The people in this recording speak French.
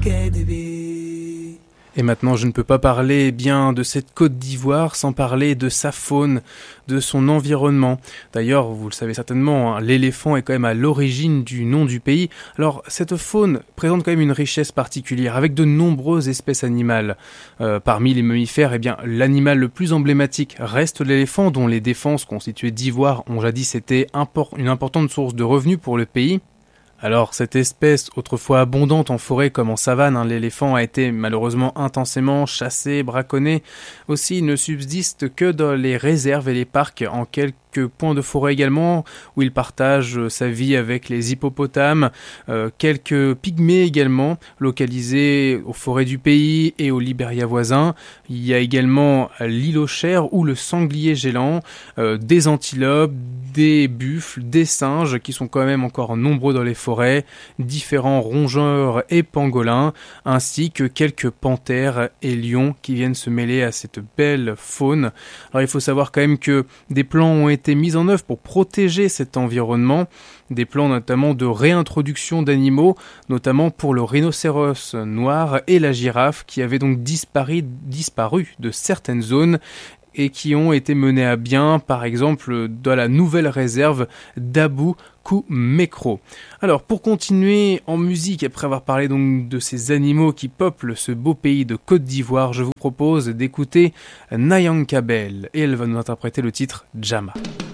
Et maintenant, je ne peux pas parler bien de cette Côte d'Ivoire sans parler de sa faune, de son environnement. D'ailleurs, vous le savez certainement, hein, l'éléphant est quand même à l'origine du nom du pays. Alors, cette faune présente quand même une richesse particulière, avec de nombreuses espèces animales. Parmi les mammifères, eh bien, l'animal le plus emblématique reste l'éléphant, dont les défenses constituées d'ivoire ont jadis été une importante source de revenus pour le pays. Alors, cette espèce, autrefois abondante en forêt comme en savane, l'éléphant a été malheureusement intensément chassé, braconné. Aussi, il ne subsiste que dans les réserves et les parcs, en quelques points de forêt également, où il partage sa vie avec les hippopotames, quelques pygmées également, localisés aux forêts du pays et au Libéria voisin. Il y a également l'île aux chers ou le sanglier gélant, des antilopes, des buffles, des singes qui sont quand même encore nombreux dans les forêts, différents rongeurs et pangolins, ainsi que quelques panthères et lions qui viennent se mêler à cette belle faune. Alors il faut savoir quand même que des plans ont été mis en œuvre pour protéger cet environnement, des plans notamment de réintroduction d'animaux, notamment pour le rhinocéros noir et la girafe qui avaient donc disparu de certaines zones et qui ont été menés à bien, par exemple, dans la nouvelle réserve d'Abou Koumekro. Alors, pour continuer en musique, après avoir parlé donc de ces animaux qui peuplent ce beau pays de Côte d'Ivoire, je vous propose d'écouter Nyanka Bell, et elle va nous interpréter le titre Jama.